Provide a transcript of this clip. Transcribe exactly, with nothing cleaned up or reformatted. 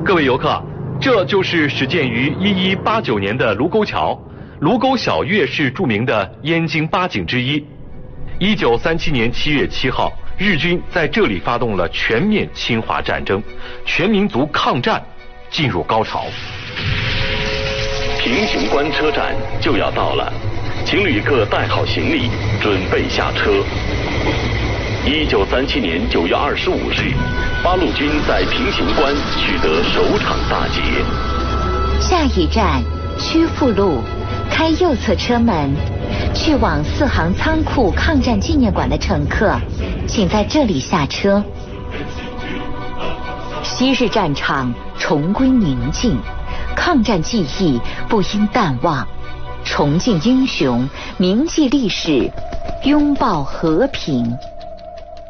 各位游客，这就是始建于一一八九年的卢沟桥。卢沟晓月是著名的燕京八景之一。一九三七年七月七号，日军在这里发动了全面侵华战争，全民族抗战进入高潮。 平型关车站就要到了，请旅客带好行李，准备下车。一九三七年九月二十五日，八路军在平型关取得首场大捷。 下一站曲阜路，开右侧车门，去往四行仓库抗战纪念馆的乘客，请在这里下车。昔日战场重归宁静，抗战记忆不应淡忘，重敬英雄，铭记历史，拥抱和平。